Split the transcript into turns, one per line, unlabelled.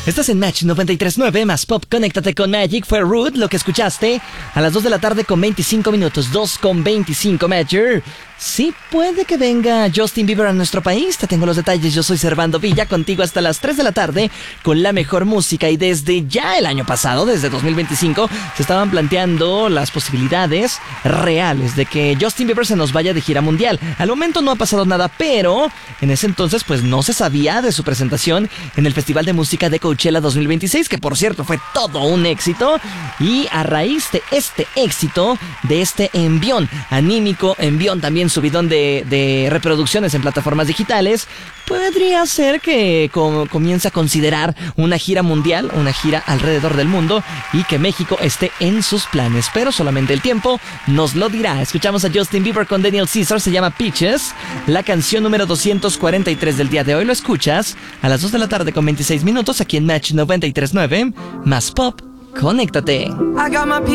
Estás en Match 93.9, más pop, conéctate con Magic. Fue Rude lo que escuchaste a las 2 de la tarde con 25 minutos, 2 con 25 Major. Sí, puede que venga Justin Bieber a nuestro país. Te tengo los detalles. Yo soy Servando Villa, contigo hasta las 3 de la tarde con la mejor música. Y desde ya el año pasado, desde 2025, se estaban planteando las posibilidades reales de que Justin Bieber se nos vaya de gira mundial. Al momento no ha pasado nada, pero en ese entonces pues no se sabía de su presentación en el Festival de Música de Coachella 2026, que por cierto fue todo un éxito. Y a raíz de este éxito, de este envión anímico, envión también subidón de reproducciones en plataformas digitales, podría ser que comience a considerar una gira mundial, una gira alrededor del mundo, y que México esté en sus planes, pero solamente el tiempo nos lo dirá. Escuchamos a Justin Bieber con Daniel Caesar, se llama Peaches, la canción número 243 del día de hoy. Lo escuchas a las 2 de la tarde con 26 minutos aquí en Match 93.9, más pop, conéctate.
I got my